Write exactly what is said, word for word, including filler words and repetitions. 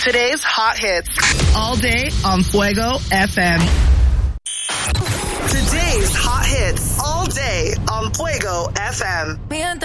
Today's hot hits. All day on Fuego F M. Today's hot hits. All day on Fuego F M.